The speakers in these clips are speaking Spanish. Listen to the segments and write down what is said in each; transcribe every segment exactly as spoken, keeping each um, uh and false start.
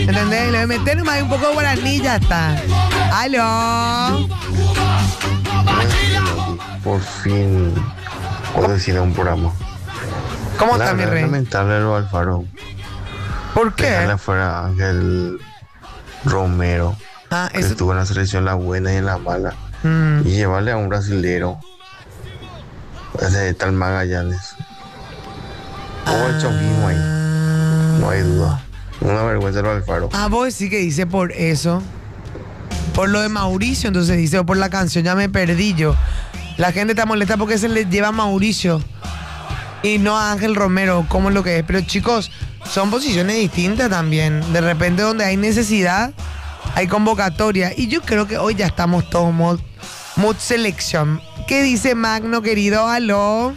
¿Entendés? Le voy a meter nomás un poco de guaraní y ya está. ¡Aló! Por fin puedo decir un programa. ¿Cómo La está, mi verdad, rey? lamentable lo Alfaro. ¿Por qué? Dejarle fuera a Ángel Romero, Ah, que eso. estuvo en la selección la buena y en la mala. Mm. Y llevarle a un brasilero, ese tal Magallanes. O el choquismo ahí, no hay duda. Una vergüenza lo Alfaro. Ah, vos sí que dice por eso. Por lo de Mauricio, entonces dice, o por la canción, ya me perdí yo. La gente está molesta porque se le lleva a Mauricio y no a Ángel Romero, como es lo que es. Pero chicos, son posiciones distintas también. De repente donde hay necesidad, hay convocatoria. Y yo creo que hoy ya estamos todos mood, mood selección. ¿Qué dice Magno, querido? Aló.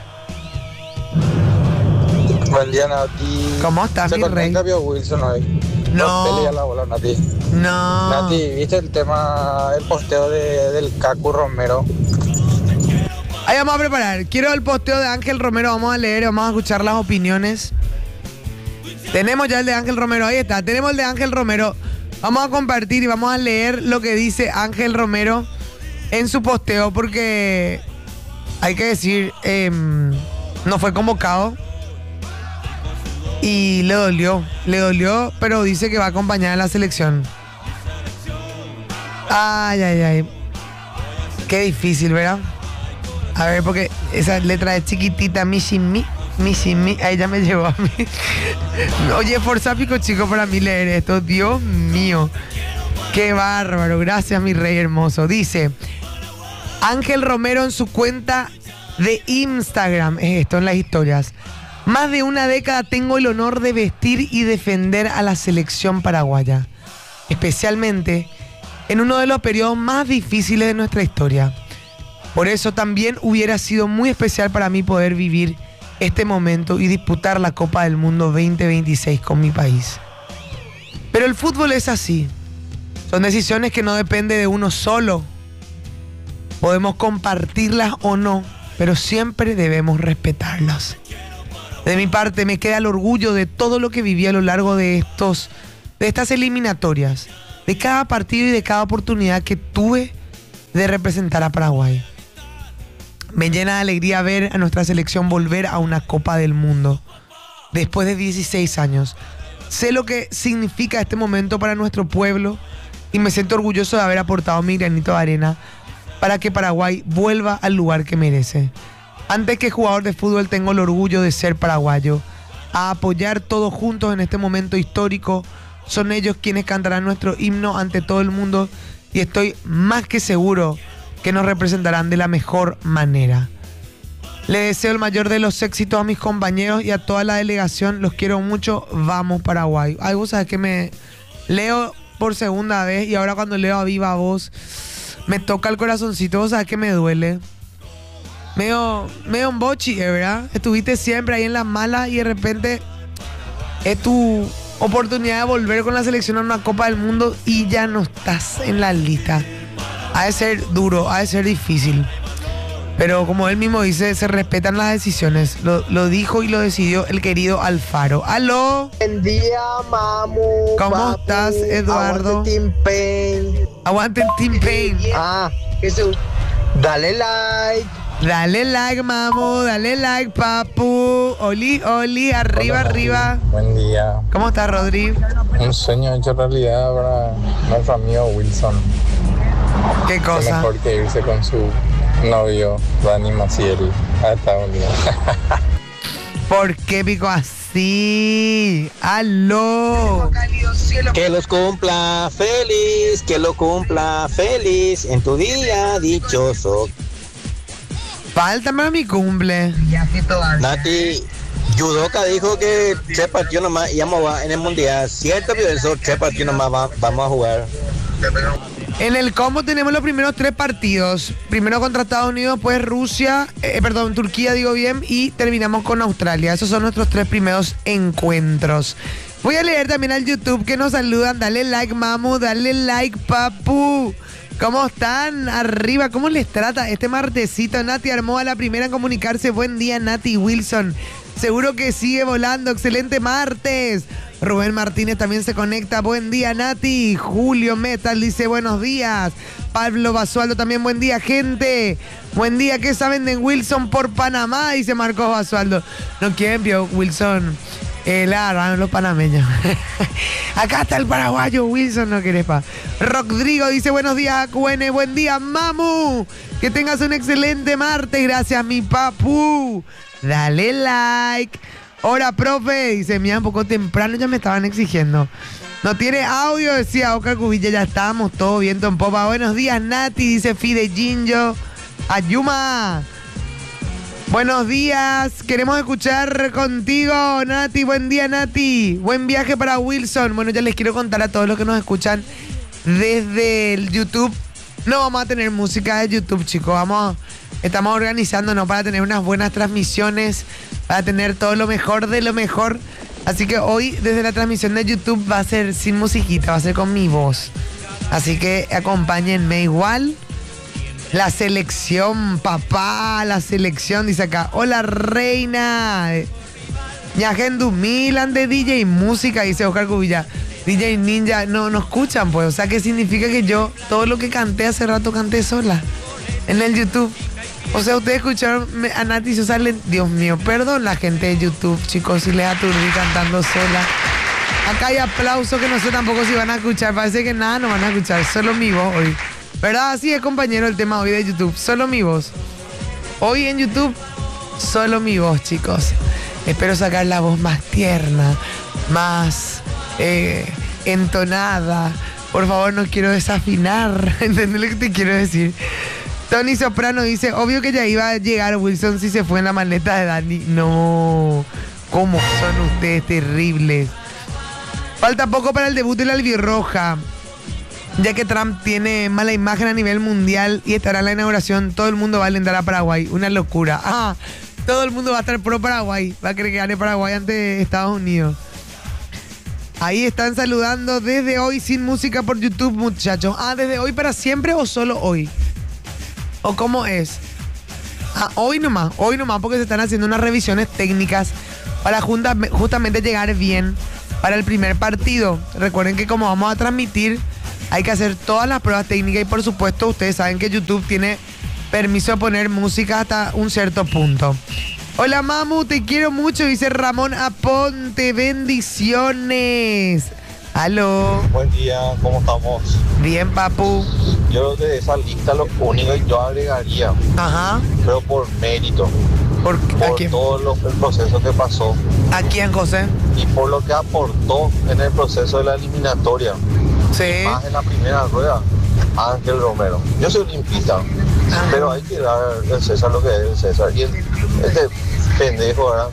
Buen día, Nati. ¿Cómo estás, Se mi rey? conecta Bio Wilson hoy. No. Pelea la bola, Nati. No. Nati, ¿viste el tema, el posteo de, del Cacu Romero? Ahí vamos a preparar. Quiero el posteo de Ángel Romero. Vamos a leer, vamos a escuchar las opiniones. Tenemos ya el de Ángel Romero. Ahí está. Tenemos el de Ángel Romero. Vamos a compartir y vamos a leer lo que dice Ángel Romero en su posteo, porque hay que decir, eh, no fue convocado y le dolió. Le dolió, pero dice que va a acompañar a la selección. Ay, ay, ay. Qué difícil, ¿verdad? A ver, porque esa letra es chiquitita, Mishi Mi, Mishi Mi, ahí ya me llevó a mí. Oye, forzápico, chico, para mí leer esto. Dios mío. Qué bárbaro. Gracias, mi rey hermoso. Dice Ángel Romero en su cuenta de Instagram. Es esto, en las historias. Más de una década tengo el honor de vestir y defender a la selección paraguaya. Especialmente en uno de los periodos más difíciles de nuestra historia. Por eso también hubiera sido muy especial para mí poder vivir este momento y disputar la Copa del Mundo veinte veintiséis con mi país. Pero el fútbol es así. Son decisiones que no dependen de uno solo. Podemos compartirlas o no, pero siempre debemos respetarlas. De mi parte me queda el orgullo de todo lo que viví a lo largo de, estos, de estas eliminatorias, de cada partido y de cada oportunidad que tuve de representar a Paraguay. Me llena de alegría ver a nuestra selección volver a una Copa del Mundo después de dieciséis años. Sé lo que significa este momento para nuestro pueblo y me siento orgulloso de haber aportado mi granito de arena para que Paraguay vuelva al lugar que merece. Antes que jugador de fútbol tengo el orgullo de ser paraguayo, a apoyar todos juntos en este momento histórico. Son ellos quienes cantarán nuestro himno ante todo el mundo y estoy más que seguro que nos representarán de la mejor manera. Le deseo el mayor de los éxitos a mis compañeros y a toda la delegación. Los quiero mucho. Vamos, Paraguay. Ay, vos sabés que me leo por segunda vez y ahora cuando leo a viva voz me toca el corazoncito. Vos sabés que me duele. Medio, medio un bochi, ¿verdad? Estuviste siempre ahí en las malas y de repente es tu oportunidad de volver con la selección a una Copa del Mundo y ya no estás en la lista. Ha de ser duro, ha de ser difícil. Pero como él mismo dice, se respetan las decisiones. Lo, lo dijo y lo decidió el querido Alfaro. ¡Aló! Buen día, mamu. ¿Cómo papu. estás, Eduardo? Aguante Team Pain. Aguanten Team Pain. Ah, eso. Dale like. Dale like, mamu. Dale like, papu. Oli, oli. Arriba, Hola, arriba. Buen día. ¿Cómo estás, Rodri? Un sueño hecho realidad para nuestro amigo Wilson. ¿Qué Qué cosa? mejor que irse con su novio, Dani Maciel, a Estados Unidos. ¿Por qué pico así? ¡Aló! Que los cumpla feliz, que lo cumpla feliz en tu día dichoso. Falta para mi cumple. Nati, Yudoka dijo que tres partidos nomás íbamos a en el mundial. ¿Cierto que eso? Tres partidos nomás va- vamos a jugar. En el combo tenemos los primeros tres partidos. Primero contra Estados Unidos, pues Rusia, eh, perdón, Turquía, digo bien, y terminamos con Australia. Esos son nuestros tres primeros encuentros. Voy a leer también al YouTube que nos saludan. Dale like, mamu, dale like, papu. ¿Cómo están? Arriba, ¿cómo les trata este martesito? Nati Armoa, la primera en comunicarse. Buen día, Nati Wilson. Seguro que sigue volando. Excelente martes. Rubén Martínez también se conecta. Buen día, Nati. Julio Metal dice buenos días. Pablo Basualdo también buen día, gente. Buen día, ¿qué saben de Wilson por Panamá? Dice Marcos Basualdo. No quieren, vio Wilson. Eh, la agarraron los panameños. Acá está el paraguayo Wilson, no querés pa. Rodrigo dice buenos días, Q N. Buen día, Mamu. Que tengas un excelente martes. Gracias, mi papu. Dale like. Hola, profe. Dice, mira, un poco temprano ya me estaban exigiendo. No tiene audio, decía Oscar Cubilla. Ya estábamos todo viento en popa. Buenos días, Nati. Dice Fide Jinjo. Ayuma. Buenos días. Queremos escuchar contigo, Nati. Buen día, Nati. Buen viaje para Wilson. Bueno, ya les quiero contar a todos los que nos escuchan desde el YouTube. No vamos a tener música de YouTube, chicos. Vamos, estamos organizándonos para tener unas buenas transmisiones, para tener todo lo mejor de lo mejor. Así que hoy, desde la transmisión de YouTube, va a ser sin musiquita, va a ser con mi voz. Así que acompáñenme igual. La selección, papá, la selección, dice acá. Hola, reina. Ñajendu Milan de D J Música, dice Oscar Cubilla. D J Ninja, no, no escuchan, pues. O sea, ¿qué significa que yo, todo lo que canté hace rato, canté sola en el YouTube? O sea, ustedes escucharon a Nati Sosa, Dios mío, perdón la gente de YouTube, chicos, si les aturdí cantando sola. Acá hay aplausos que no sé tampoco si van a escuchar. Parece que nada, no van a escuchar, solo mi voz hoy. ¿Verdad? Así es, compañero, el tema hoy de YouTube. Solo mi voz. Hoy en YouTube, solo mi voz, chicos. Espero sacar la voz más tierna, más eh, entonada. Por favor, no quiero desafinar. ¿Entendés lo que te quiero decir? Tony Soprano dice, obvio que ya iba a llegar Wilson si se fue en la maleta de Dani. No. ¿Cómo son ustedes terribles? Falta poco para el debut de la albirroja. Ya que Trump tiene mala imagen a nivel mundial y estará en la inauguración, todo el mundo va a alentar a Paraguay. Una locura. Ah, todo el mundo va a estar pro Paraguay. Va a querer que gane Paraguay ante Estados Unidos. Ahí están saludando desde hoy sin música por YouTube, muchachos. Ah, ¿desde hoy para siempre o solo hoy? ¿O cómo es? Ah, hoy nomás, hoy nomás porque se están haciendo unas revisiones técnicas para junta, justamente llegar bien para el primer partido. Recuerden que como vamos a transmitir, hay que hacer todas las pruebas técnicas y por supuesto ustedes saben que YouTube tiene permiso de poner música hasta un cierto punto. Hola, Mamu, te quiero mucho, dice Ramón Aponte, bendiciones. Aló. Buen día, ¿cómo estamos? Bien, papu. Yo de esa lista lo único que yo agregaría, Ajá. pero por mérito, ¿Por, por ¿a quién? todo lo, el proceso que pasó ¿A quién, José? y por lo que aportó en el proceso de la eliminatoria, Sí. más en la primera rueda, Ángel Romero. Yo soy olimpista, Ajá. pero hay que dar al César lo que es el César. Y el, este pendejo, ¿verdad?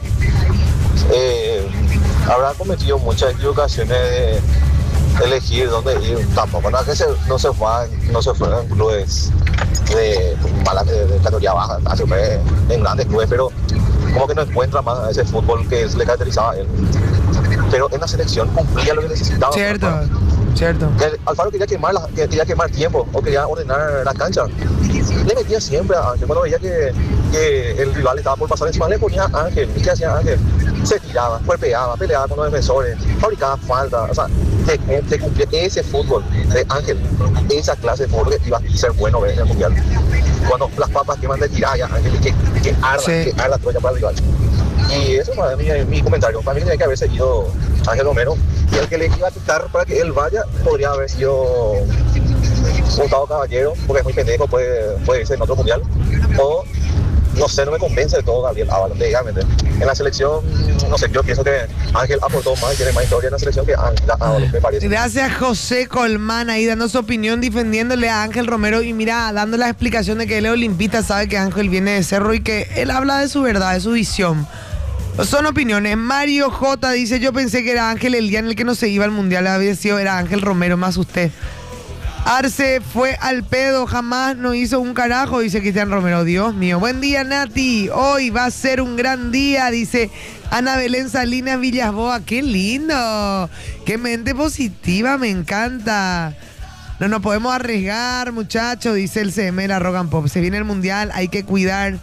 Eh, habrá cometido muchas equivocaciones de elegir dónde ir. Tampoco, no, que se, no se fue, no se fueron clubes de, de, de categoría baja, se fue en grandes clubes, pero como que no encuentra más ese fútbol que le caracterizaba a él. Pero en la selección cumplía lo que necesitaba. Cierto, Alfaro. cierto. Que Alfaro quería quemar, la, quería quemar tiempo o quería ordenar la cancha. Le metía siempre a Ángel. Cuando veía que, que el rival estaba por pasar encima, le ponía a Ángel. ¿Y qué hacía Ángel? Se tiraba, golpeaba, peleaba con los defensores, fabricaba falta. O sea, te, te cumplía ese fútbol de Ángel, esa clase de fútbol que iba a ser bueno ver en el mundial. Cuando las papas queman de tirar ya Ángel, que, que arda, sí. que arda toda para el rival. Y eso es mi, mi comentario. Para mí tenía que haber seguido Ángel Romero. Y el que le iba a quitar para que él vaya podría haber sido Gustavo Caballero, porque es muy pendejo, puede, puede irse en otro mundial. O, no sé, no me convence de todo Gabriel Ábalos, legalmente. En la selección, no sé, yo pienso que Ángel aportó más y tiene más historia en la selección que Ángel Ábalos, me parece. Gracias, José Colmán, ahí dando su opinión, defendiéndole a Ángel Romero y mira, dando la explicación de que él es olimpista, sabe que Ángel viene de Cerro y que él habla de su verdad, de su visión. Son opiniones. Mario J dice, yo pensé que era Ángel el día en el que no se iba al mundial, había sido, era Ángel Romero más usted. Arce fue al pedo, jamás no hizo un carajo, dice Cristian Romero. Dios mío. Buen día, Nati. Hoy va a ser un gran día, dice Ana Belén Salinas Villasboa. ¡Qué lindo! ¡Qué mente positiva! Me encanta. No nos podemos arriesgar, muchachos, dice el C M de la Rock and Pop. Se viene el mundial, hay que cuidar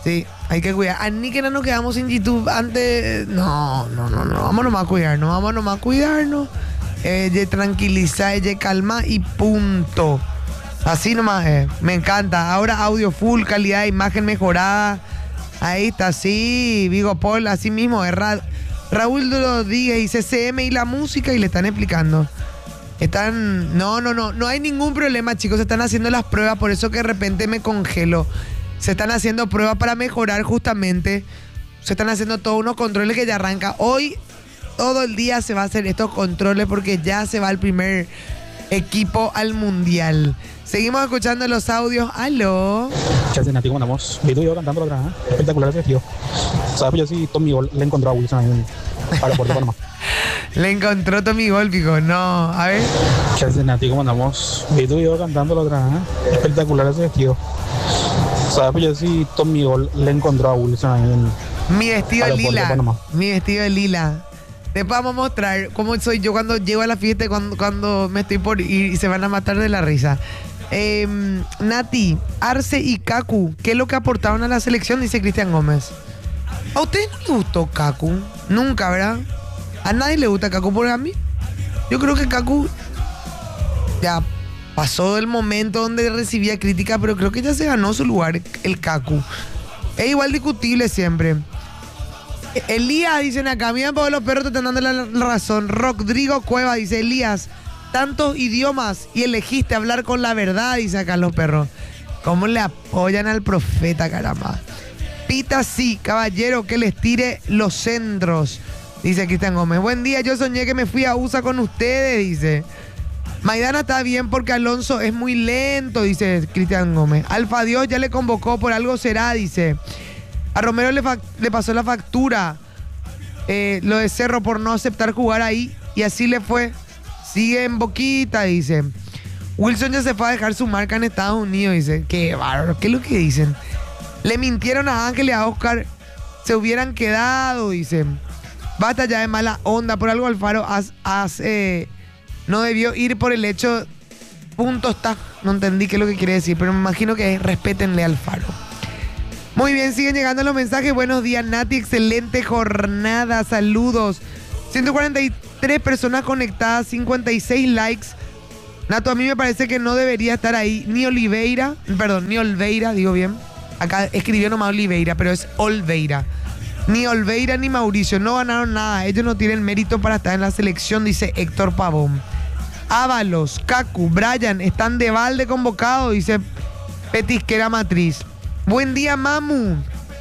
Sí, hay que cuidar. A ni que no nos quedamos sin YouTube antes. No, no, no, no. Vamos nomás a cuidarnos. Vamos nomás a cuidarnos. Eh, de tranquilizar, de calmar y punto. Así nomás es. Me encanta. Ahora audio full, calidad de imagen mejorada. Ahí está, sí. Vigo Paul, así mismo. Es Ra- Raúl Rodríguez y C C M y la música y le están explicando. Están. No, no, no. No hay ningún problema, chicos. Se están haciendo las pruebas. Por eso que de repente me congelo. Se están haciendo pruebas para mejorar justamente. Se están haciendo todos unos controles que ya arranca. Hoy, todo el día se va a hacer estos controles porque ya se va el primer equipo al mundial. Seguimos escuchando los audios. Aló. ¿Qué haces, Nati? ¿Cómo andamos? Vi tú y yo cantando la otra, ¿eh? Espectacular ese tío. ¿Sabes? Pues yo sí, Tommy Gol le encontró a Wilson ahí en el aeropuerto de Panamá. Le encontró Tommy Gol, pico. No, a ver. ¿Qué haces, Nati? ¿Cómo andamos? Vi tú y yo cantando la otra, ¿eh? Espectacular ese tío. ¿Sabes? Pues yo sí, Tommy Gol le encontró a Wilson ahí en el Mi vestido de aeropuerto de lila. Panamá. Mi vestido de lila. Después vamos a mostrar cómo soy yo cuando llego a la fiesta y cuando, cuando me estoy por ir y se van a matar de la risa. Eh, Nati, Arce y Kaku, ¿qué es lo que aportaron a la selección? Dice Cristian Gómez. ¿A ustedes no les gustó Kaku? Nunca, ¿verdad? A nadie le gusta Kaku, porque a mí, yo creo que Kaku ya pasó el momento donde recibía crítica, pero creo que ya se ganó su lugar, el Kaku. Es igual discutible siempre. Elías, dicen acá, mira, todos los perros te están dando la, la razón. Rodrigo Cueva dice, Elías, tantos idiomas y elegiste hablar con la verdad, dice acá los perros. ¿Cómo le apoyan al profeta, caramba? Pita sí, caballero, que les tire los centros, dice Cristian Gómez. Buen día, yo soñé que me fui a U S A con ustedes, dice. Maidana está bien porque Alonso es muy lento, dice Cristian Gómez. Alfa Dios ya le convocó, por algo será, dice. A Romero le, fa- le pasó la factura, eh, lo de Cerro por no aceptar jugar ahí, y así le fue. Sigue en boquita, dice. Wilson ya se fue a dejar su marca en Estados Unidos, dice. Qué bárbaro, ¿qué es lo que dicen? Le mintieron a Ángel y a Oscar, se hubieran quedado, dice. Basta ya de mala onda, por algo Alfaro has, has, eh, no debió ir por el hecho. Punto está. No entendí qué es lo que quiere decir, pero me imagino que es respétenle a Alfaro. Muy bien, siguen llegando los mensajes. Buenos días, Nati. Excelente jornada. Saludos. ciento cuarenta y tres personas conectadas, cincuenta y seis likes. Nato, a mí me parece que no debería estar ahí ni Oliveira, perdón, ni Olveira, digo bien. Acá escribió nomás Oliveira, pero es Olveira. Ni Olveira ni Mauricio, no ganaron nada. Ellos no tienen mérito para estar en la selección, dice Héctor Pavón. Ábalos, Kaku, Brian, están de balde convocados, dice Petisquera Matriz. Buen día, Mamu.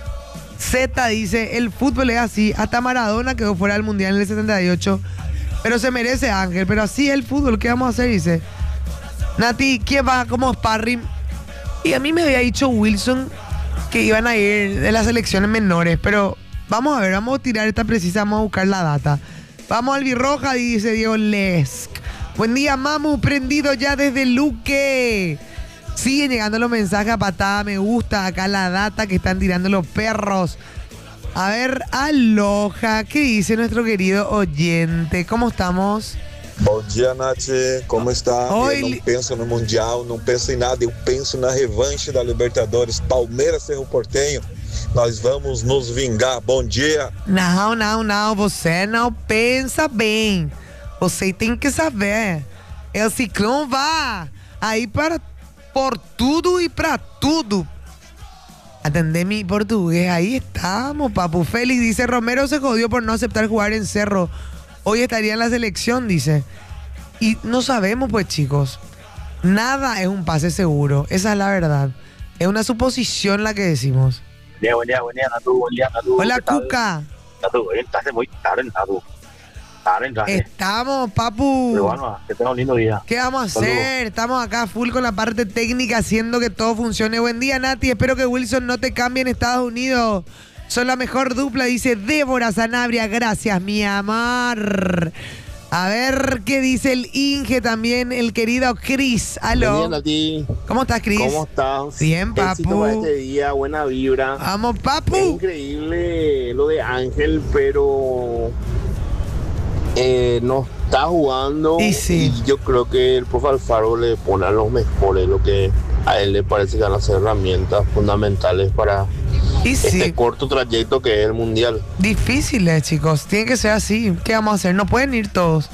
Z dice, el fútbol es así. Hasta Maradona quedó fuera del Mundial en el setenta y ocho. Pero se merece, Ángel. Pero así es el fútbol. ¿Qué vamos a hacer? Dice. Nati, ¿quién va como sparring? Y a mí me había dicho Wilson que iban a ir de las selecciones menores. Pero vamos a ver, vamos a tirar esta precisa, vamos a buscar la data. Vamos al Birroja, dice Diego Lesk. Buen día, Mamu. Prendido ya desde Luque. Siguen llegando los mensajes a patada, me gusta acá la data que están tirando los perros. A ver, aloha, ¿qué dice nuestro querido oyente? ¿Cómo estamos? Bom dia, Nath. Como está? Oi, Eu li- não penso no Mundial, não penso em nada. Eu penso na revanche da Libertadores. Palmeiras, Cerro Porteño. Nós vamos nos vingar. Bom dia. Não, não, não, você não pensa bem. Você tem que saber. O Ciclone vai aí para por tudo e para tudo. Atendé mi portugués, ahí estamos, papu. Félix dice, Romero se jodió por no aceptar jugar en Cerro. Hoy estaría en la selección, dice. Y no sabemos, pues, chicos. Nada es un pase seguro. Esa es la verdad. Es una suposición la que decimos. Buen día, buen día, buen día, Natu, buen día, Natu. Hola, ¿Qué tal? Cuca. Natu, hoy entraste muy tarde, Natu. Tarde entraste. Estamos, papu. Pero bueno, que tenga un lindo día. ¿Qué vamos a Saludos. hacer? Estamos acá full con la parte técnica haciendo que todo funcione. Buen día, Nati. Espero que Wilson no te cambie en Estados Unidos. Son la mejor dupla, dice Débora Sanabria. Gracias, mi amor. A ver qué dice el Inge también, el querido Chris. Aló. Buen día, Nati. ¿Cómo estás, Chris? ¿Cómo estás? Bien, papu. Éxito para este día, buena vibra. Vamos, papu. Es increíble lo de Ángel, pero eh, no está jugando. Y sí. Y yo creo que el profe Alfaro le pone a los mejores lo que a él le parece que van a ser herramientas fundamentales para Y sí. este corto trayecto que es el mundial. Difíciles, chicos. Tiene que ser así. ¿Qué vamos a hacer? No pueden ir todos.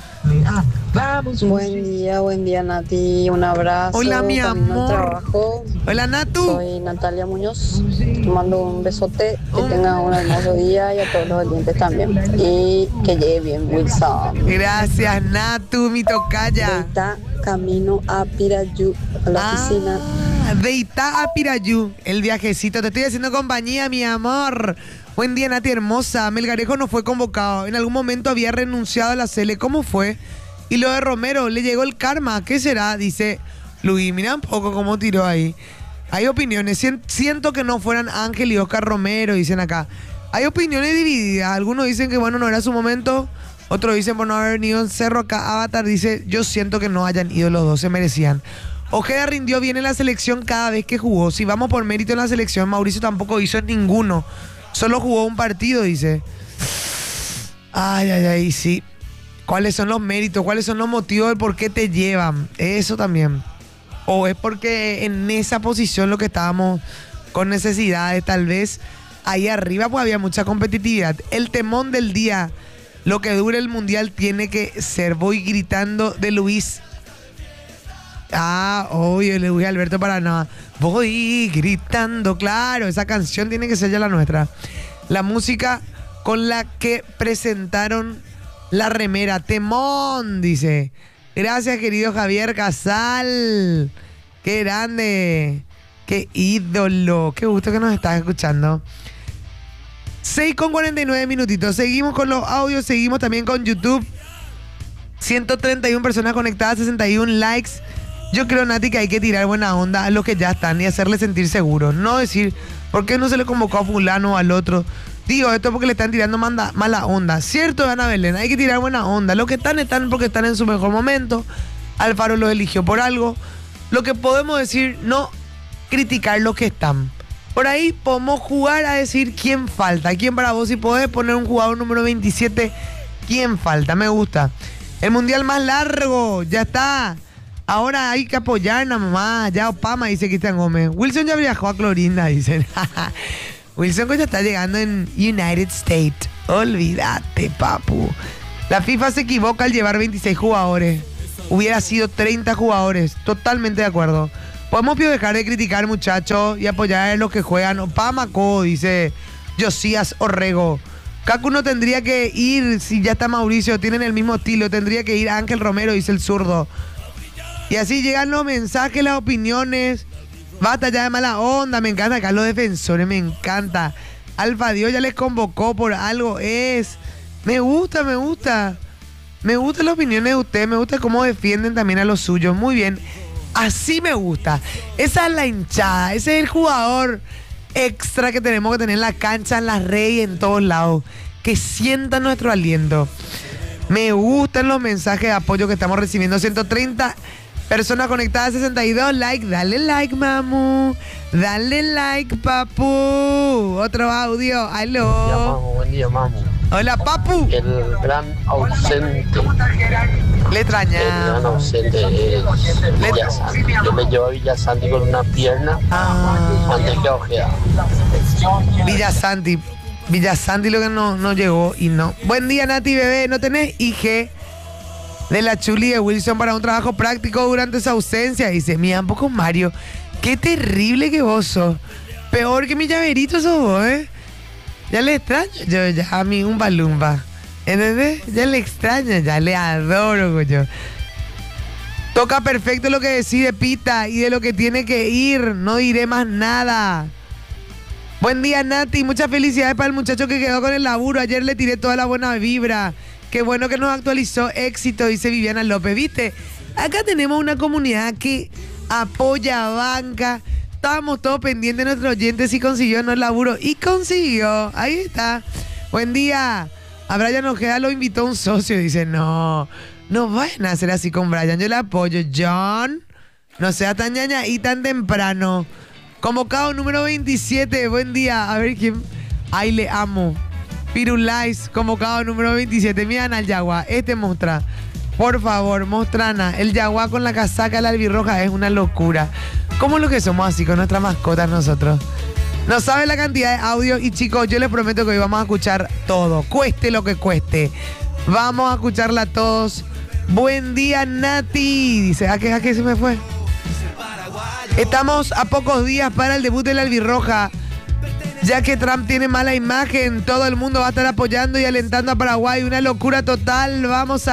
Buen día, buen día, Nati. Un abrazo. Hola, mi camino al amor. trabajo. Hola, Natu. Soy Natalia Muñoz. Te mando un besote. Que tengas un hermoso día y a todos los oyentes también. Y que llegue bien, Wilson. Gracias, Natu, mi tocaya. Está camino a Pirayú, a la ah, oficina. De Itá a Pirayú, el viajecito. Te estoy haciendo compañía, mi amor. Buen día, Nati hermosa. Melgarejo no fue convocado. En algún momento había renunciado a la Sele. ¿Cómo fue? Y lo de Romero, le llegó el karma. ¿Qué será? Dice Luis. Mira un poco cómo tiró ahí. Hay opiniones. Siento que no fueran Ángel y Oscar Romero, dicen acá. Hay opiniones divididas. Algunos dicen que, bueno, no era su momento. Otros dicen por no haber venido en Cerro. Acá Avatar dice, yo siento que no hayan ido los dos, se merecían. Ojeda rindió bien en la selección cada vez que jugó. Si vamos por mérito en la selección, Mauricio tampoco hizo ninguno. Solo jugó un partido, dice. Ay, ay, ay, sí. ¿Cuáles son los méritos? ¿Cuáles son los motivos del por qué te llevan? Eso también. O es porque en esa posición lo que estábamos con necesidades, tal vez ahí arriba pues había mucha competitividad. El temón del día, lo que dure el mundial tiene que ser. Voy gritando de Luis. Ah, obvio, Luis Alberto Paraná. Voy gritando, claro, esa canción tiene que ser ya la nuestra. La música con la que presentaron la remera, temón, dice. Gracias, querido Javier Casal. Qué grande, qué ídolo, qué gusto que nos estás escuchando. seis con cuarenta y nueve minutitos, seguimos con los audios, seguimos también con YouTube. ciento treinta y una personas conectadas, sesenta y uno likes. Yo creo, Nati, que hay que tirar buena onda a los que ya están y hacerle sentir seguros. No decir, ¿por qué no se le convocó a fulano o al otro? Digo, esto porque le están tirando manda, mala onda. Cierto, Ana Belén, hay que tirar buena onda. Los que están, están porque están en su mejor momento. Alfaro los eligió por algo. Lo que podemos decir, no criticar los que están. Por ahí podemos jugar a decir quién falta. ¿Quién para vos? Si podés poner un jugador número veintisiete, ¿quién falta? Me gusta. El mundial más largo, ya está. Ahora hay que apoyar nada más. Ya Opama, dice Cristian Gómez. Wilson ya viajó a Clorinda, dicen. Wilson ya está llegando en United States. Olvídate, papu. La FIFA se equivoca al llevar veintiséis jugadores. Hubiera sido treinta jugadores. Totalmente de acuerdo. Podemos dejar de criticar, muchachos, y apoyar a los que juegan. Opama, dice Josías Orrego. Cacu no tendría que ir si ya está Mauricio. Tienen el mismo estilo. Tendría que ir Ángel Romero, dice el zurdo. Y así llegan los mensajes, las opiniones. Basta ya de mala onda. Me encanta acá los defensores, me encanta. Alfa Dios ya les convocó por algo. Es. Me gusta, me gusta. Me gustan las opiniones de ustedes. Me gusta cómo defienden también a los suyos. Muy bien. Así me gusta. Esa es la hinchada. Ese es el jugador extra que tenemos que tener en la cancha, en las redes y en todos lados. Que sientan nuestro aliento. Me gustan los mensajes de apoyo que estamos recibiendo. ciento treinta personas conectadas, sesenta y dos likes. Dale like, mamu. Dale like, papu. Otro audio. Aló. Buen día, mamu. Buen día, mamu. Hola, papu. El gran ausente. Le extraña. El gran ausente es Villasanti. Yo me llevo a Villasanti con una pierna ah. antes que a Ojeda. Villasanti. Villasanti lo que no, no llegó y no. Buen día, Nati, bebé. ¿No tenés I G de la Chuli de Wilson para un trabajo práctico durante su ausencia? Dice, mira, un poco Mario. Qué terrible que vos sos. Peor que mi llaverito sos vos, ¿eh? Ya le extraño yo ya a mí un balumba. ¿Entendés? Ya le extraño, ya le adoro, yo. Toca perfecto lo que decide Pita y de lo que tiene que ir. No diré más nada. Buen día, Nati. Muchas felicidades para el muchacho que quedó con el laburo. Ayer le tiré toda la buena vibra. Qué bueno que nos actualizó. Éxito, dice Viviana López. ¿Viste? Acá tenemos una comunidad que apoya, banca. Estábamos todos pendientes de nuestros oyentes si consiguió o no el laburo. Y consiguió. Ahí está. Buen día. A Brian Ojeda lo invitó un socio. Dice, no, no vayan a hacer así con Brian. Yo le apoyo. John, no sea tan ñaña y tan temprano. Convocado número veintisiete. Buen día. A ver quién. Ay, le amo. Pirulais, convocado número veintisiete. Miran al Yagua. Este mostra. Por favor, mostrana. El Yagua con la casaca, la albirroja, es una locura. ¿Cómo es lo que somos así con nuestras mascotas nosotros? No sabe la cantidad de audios y chicos, yo les prometo que hoy vamos a escuchar todo, cueste lo que cueste. Vamos a escucharla todos. Buen día, Nati. Dice, ¿a qué, a qué se me fue? Estamos a pocos días para el debut de la albirroja. Ya que Trump tiene mala imagen, todo el mundo va a estar apoyando y alentando a Paraguay. Una locura total. Vamos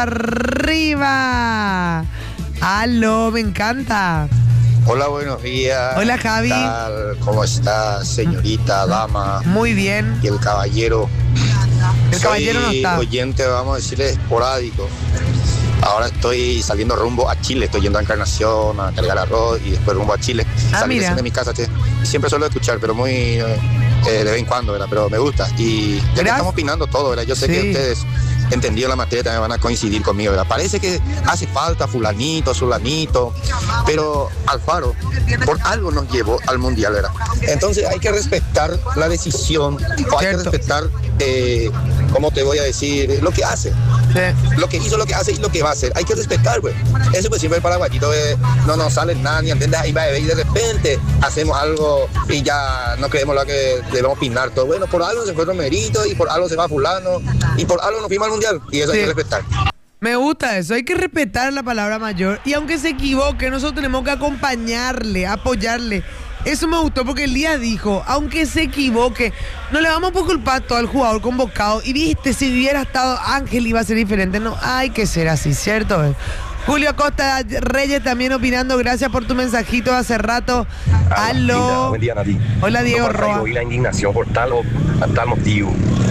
arriba. Aló, me encanta. Hola, buenos días. Hola, Javi. ¿Qué tal? ¿Cómo está, señorita, dama? Muy bien. Y el caballero. El caballero no está. Soy oyente, vamos a decirle, esporádico. Ahora estoy saliendo rumbo a Chile. Estoy yendo a Encarnación a cargar arroz y después rumbo a Chile. Ah, Salí mira. de mi casa, che. Siempre suelo escuchar, pero muy eh, de vez en cuando, ¿verdad? Pero me gusta. Y ya que estamos opinando todo, ¿verdad? Yo sé Sí. que ustedes, entendido la materia, también van a coincidir conmigo, ¿verdad? Parece que hace falta fulanito, sulanito, pero Alfaro por algo nos llevó al Mundial, ¿verdad? Entonces hay que respetar la decisión, o hay que respetar, eh, ¿cómo te voy a decir? Lo que hace. Sí. Lo que hizo, lo que hace y lo que va a hacer. Hay que respetar, güey. Eso pues siempre el paraguayito eh, no nos sale nada, ni entiendes, ahí va, y de repente hacemos algo y ya no creemos lo que debemos opinar todo. Bueno, por algo se fue Romerito y por algo se va fulano y por algo nos fuimos al Mundial y eso Sí. hay que respetar. Me gusta eso, hay que respetar la palabra mayor y aunque se equivoque, nosotros tenemos que acompañarle, apoyarle. Eso me gustó porque el día dijo, aunque se equivoque, no le vamos a culpar todo al jugador convocado. Y viste, si hubiera estado Ángel iba a ser diferente. No, hay que ser así, ¿cierto? Julio Acosta Reyes también opinando, gracias por tu mensajito hace rato. Aló. Buen día, Nati. Hola, Diego No pasa Roa. hoy la indignación por tal o a tal motivo.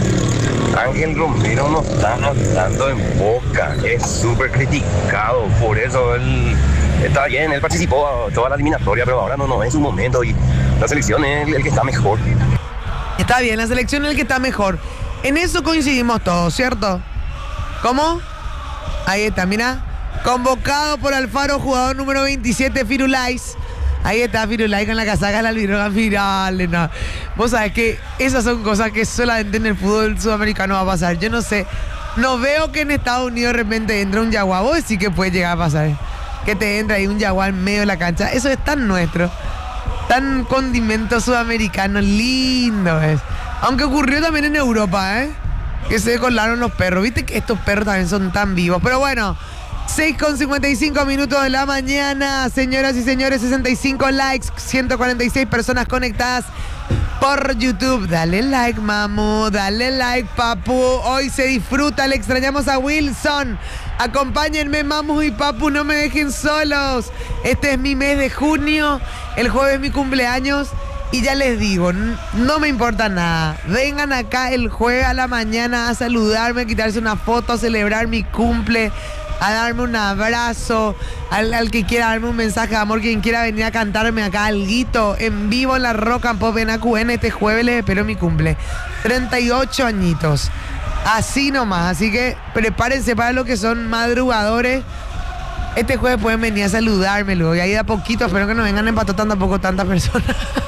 Ángel Romero no está dando en boca, es súper criticado, por eso él está bien, él participó a toda la eliminatoria, pero ahora no, no es su momento y la selección es el, el que está mejor. Está bien, la selección es el que está mejor. En eso coincidimos todos, ¿cierto? ¿Cómo? Ahí está, mira. Convocado por Alfaro, jugador número veintisiete, Firulais. Ahí está Firulais con la casaca de la albirroja Firale, no. Vos sabés que esas son cosas que solamente en el fútbol sudamericano va a pasar. Yo no sé, no veo que en Estados Unidos de repente entra un jaguar. Vos decís que puede llegar a pasar. Que te entra ahí un jaguar en medio de la cancha. Eso es tan nuestro. Tan condimento sudamericano, lindo es. Aunque ocurrió también en Europa, ¿eh? Que se colaron los perros. Viste que estos perros también son tan vivos. Pero bueno, seis con cincuenta y cinco minutos de la mañana. Señoras y señores, sesenta y cinco likes, ciento cuarenta y seis personas conectadas por YouTube. Dale like, mamu. Dale like, papu. Hoy se disfruta. Le extrañamos a Wilson. Acompáñenme, mamu y papu. No me dejen solos. Este es mi mes de junio. El jueves es mi cumpleaños. Y ya les digo, n- no me importa nada. Vengan acá el jueves a la mañana a saludarme, a quitarse una foto, a celebrar mi cumple, a darme un abrazo, al, al que quiera darme un mensaje de amor, quien quiera venir a cantarme acá alguito en vivo en la Rock and Pop en A Q N. Este jueves les espero mi cumple. treinta y ocho añitos. Así nomás. Así que prepárense para los que son madrugadores. Este jueves pueden venir a saludarme luego. Y ahí de a poquito, espero que no vengan empatando tampoco tantas personas.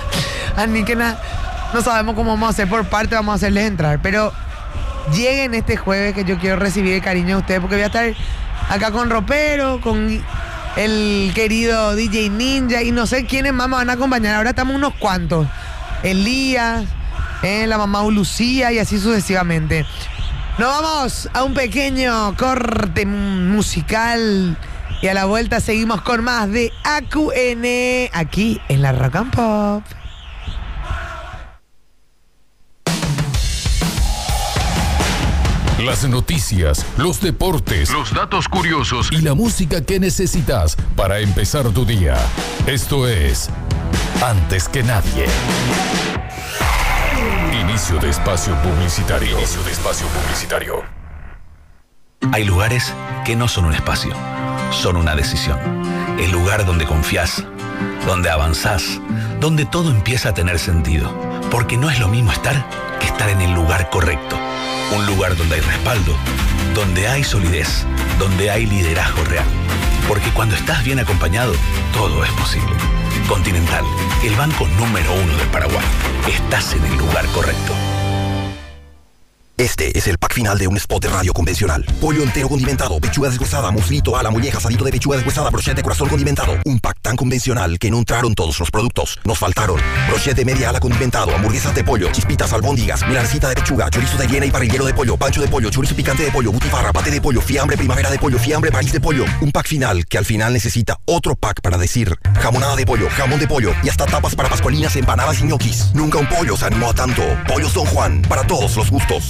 Ni que nada. No sabemos cómo vamos a hacer por parte, vamos a hacerles entrar. Pero lleguen este jueves que yo quiero recibir el cariño de ustedes porque voy a estar acá con Ropero, con el querido D J Ninja y no sé quiénes más me van a acompañar. Ahora estamos unos cuantos. Elías, eh, la mamá Lucía y así sucesivamente. Nos vamos a un pequeño corte musical y a la vuelta seguimos con más de A Q N aquí en la Rock and Pop. Las noticias, los deportes, los datos curiosos y la música que necesitas para empezar tu día. Esto es Antes que Nadie. Inicio de espacio publicitario. Inicio de espacio publicitario. Hay lugares que no son un espacio, son una decisión. El lugar donde confías, donde avanzás, donde todo empieza a tener sentido. Porque no es lo mismo estar que estar en el lugar correcto. Un lugar donde hay respaldo, donde hay solidez, donde hay liderazgo real. Porque cuando estás bien acompañado, todo es posible. Continental, el banco número uno del Paraguay. Estás en el lugar correcto. Este es el pack final de un spot de radio convencional. Pollo entero condimentado, pechuga deshuesada, muslito, ala, molleja, asadito de pechuga deshuesada, brochette de corazón condimentado. Un pack tan convencional que no entraron todos los productos. Nos faltaron brochette de media ala condimentado, hamburguesas de pollo, chispitas, albóndigas, milancita de pechuga, chorizo de hiena y parrillero de pollo, pancho de pollo, chorizo picante de pollo, butifarra, paté de pollo, fiambre primavera de pollo, fiambre país de pollo. Un pack final que al final necesita otro pack para decir jamonada de pollo, jamón de pollo y hasta tapas para pascualinas, empanadas y ñoquis. Nunca un pollo se animó a tanto. Pollos Don Juan, para todos los gustos.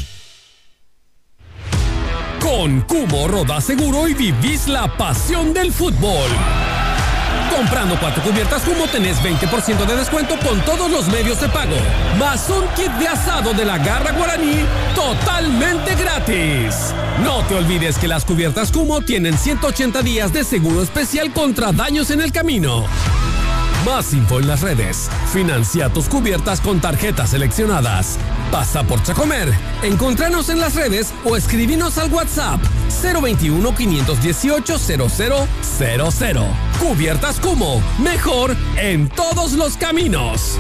Con Cubo roda seguro y vivís la pasión del fútbol. Comprando cuatro cubiertas Cubo tenés veinte por ciento de descuento con todos los medios de pago. Más un kit de asado de la Garra Guaraní totalmente gratis. No te olvides que las cubiertas Cubo tienen ciento ochenta días de seguro especial contra daños en el camino. Más info en las redes. Financia tus cubiertas con tarjetas seleccionadas. Pasa por Chacomer. Encontranos en las redes o escribinos al WhatsApp cero veintiuno, quinientos dieciocho, cero cero cero cero. Cubiertas Cubo. Mejor en todos los caminos.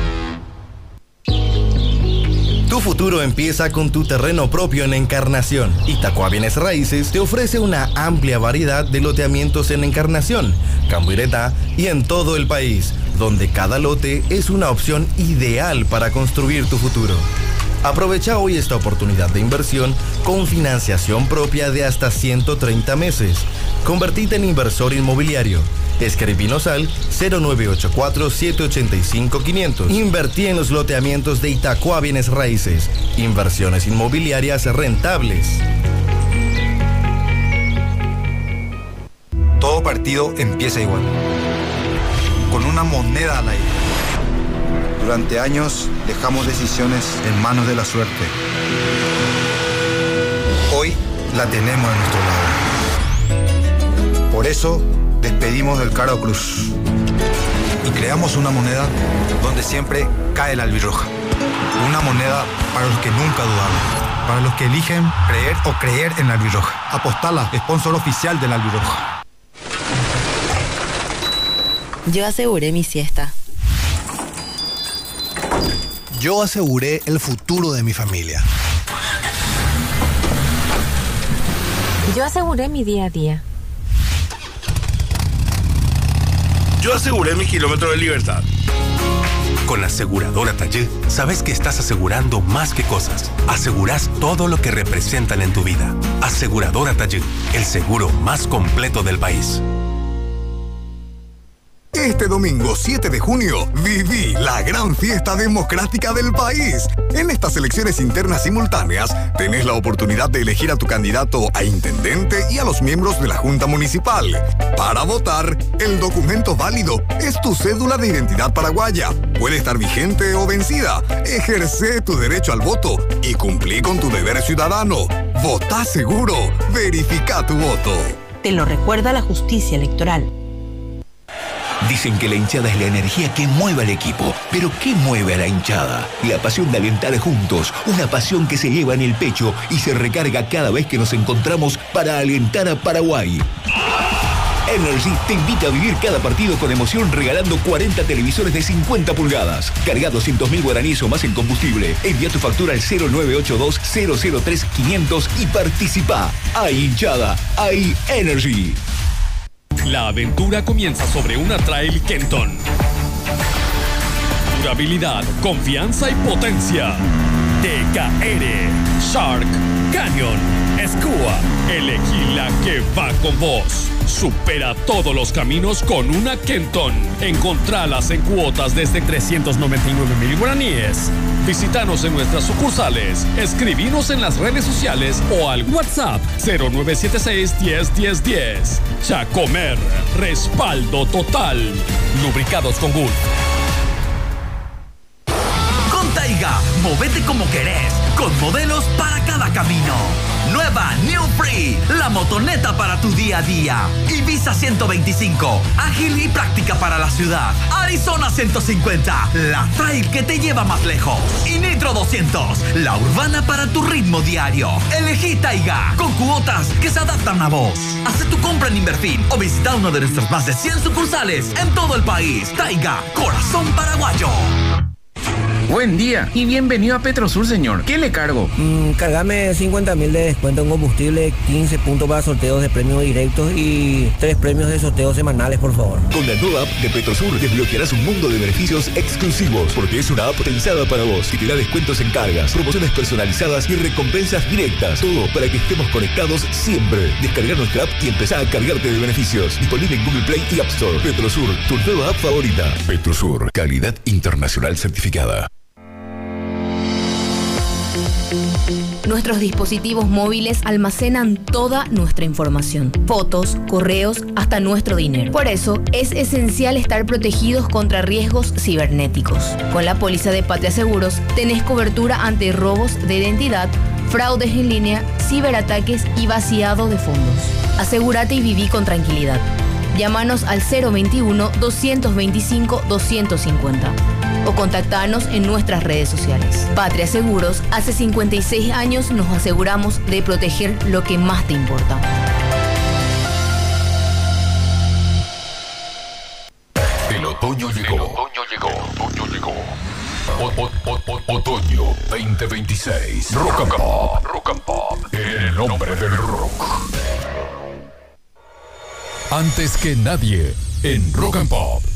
Tu futuro empieza con tu terreno propio en Encarnación. Itacua Bienes Raíces te ofrece una amplia variedad de loteamientos en Encarnación, Cambuireta y en todo el país, donde cada lote es una opción ideal para construir tu futuro. Aprovecha hoy esta oportunidad de inversión con financiación propia de hasta ciento treinta meses. Convertite en inversor inmobiliario. Escribinos al cero nueve ocho cuatro, siete ocho cinco, quinientos. Invertí en los loteamientos de Itacua Bienes Raíces. Inversiones inmobiliarias rentables. Todo partido empieza igual, con una moneda al aire. Durante años dejamos decisiones en manos de la suerte. Hoy la tenemos a nuestro lado. Por eso despedimos del Caro Cruz y creamos una moneda donde siempre cae la albirroja. Una moneda para los que nunca dudaron, para los que eligen creer o creer en la albirroja. Apostala, sponsor oficial de la albirroja. Yo aseguré mi siesta. Yo aseguré el futuro de mi familia. Yo aseguré mi día a día. Yo aseguré mi kilómetro de libertad. Con la aseguradora Tallé, sabes que estás asegurando más que cosas. Asegurás todo lo que representan en tu vida. Aseguradora Tallé, el seguro más completo del país. Este domingo siete de junio, viví la gran fiesta democrática del país. En estas elecciones internas simultáneas, tenés la oportunidad de elegir a tu candidato a intendente y a los miembros de la Junta Municipal. Para votar, el documento válido es tu cédula de identidad paraguaya. Puede estar vigente o vencida. Ejerce tu derecho al voto y cumplí con tu deber ciudadano. Votá seguro. Verifica tu voto. Te lo recuerda la justicia electoral. Dicen que la hinchada es la energía que mueve al equipo. ¿Pero qué mueve a la hinchada? La pasión de alentar juntos. Una pasión que se lleva en el pecho y se recarga cada vez que nos encontramos para alentar a Paraguay. Energy te invita a vivir cada partido con emoción regalando cuarenta televisores de cincuenta pulgadas. Carga doscientos mil guaraníes o más en combustible. Envía tu factura al cero nueve ocho dos, cero cero tres, quinientos y participa. Hay hinchada, hay Energy. La aventura comienza sobre una Trail Kenton. Durabilidad, confianza y potencia. T K R, Shark, Canyon, Skua. Elegí la que va con vos. Supera todos los caminos con una Kenton. Encontralas en cuotas desde trescientos noventa y nueve mil guaraníes. Visítanos en nuestras sucursales. Escribinos en las redes sociales o al WhatsApp cero nueve siete seis, diez, diez, diez. Chacomer, respaldo total. Lubricados con Gulf. Con Taiga, movete como querés, con modelos para cada camino. Nueva New Free, la motoneta para tu día a día. Ibiza ciento veinticinco, ágil y práctica para la ciudad. Arizona ciento cincuenta, la trail que te lleva más lejos. Y Nitro doscientos, la urbana para tu ritmo diario. Elegí Taiga, con cuotas que se adaptan a vos. Haz tu compra en Inverfin o visita uno de nuestros más de cien sucursales en todo el país. Taiga, corazón paraguayo. Buen día y bienvenido a Petrosur, señor. ¿Qué le cargo? Mm, cargame cincuenta mil de descuento en combustible, quince puntos para sorteos de premios directos y tres premios de sorteos semanales, por favor. Con la nueva app de Petrosur desbloquearás un mundo de beneficios exclusivos, porque es una app pensada para vos y te da descuentos en cargas, promociones personalizadas y recompensas directas. Todo para que estemos conectados siempre. Descarga nuestra app y empezá a cargarte de beneficios. Disponible en Google Play y App Store. Petrosur, tu nueva app favorita. Petrosur, calidad internacional certificada. Nuestros dispositivos móviles almacenan toda nuestra información, fotos, correos, hasta nuestro dinero. Por eso, es esencial estar protegidos contra riesgos cibernéticos. Con la póliza de Patria Seguros, tenés cobertura ante robos de identidad, fraudes en línea, ciberataques y vaciado de fondos. Asegúrate y viví con tranquilidad. Llámanos al cero veintiuno, doscientos veinticinco, doscientos cincuenta o contactanos en nuestras redes sociales. Patria Seguros, hace cincuenta y seis años nos aseguramos de proteger lo que más te importa. El otoño llegó. El otoño llegó. El otoño llegó. O- o- o- o- otoño veinte veintiséis. Rock and Pop. Rock and Pop. En el nombre del rock. Antes que nadie, en Rock and Pop.